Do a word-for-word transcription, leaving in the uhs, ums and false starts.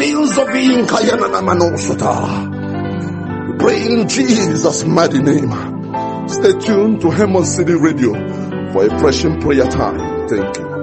Means of being Kayana Manosota. We pray in Jesus' mighty name. Stay tuned to Hammond City Radio for a pressing prayer time. Thank you.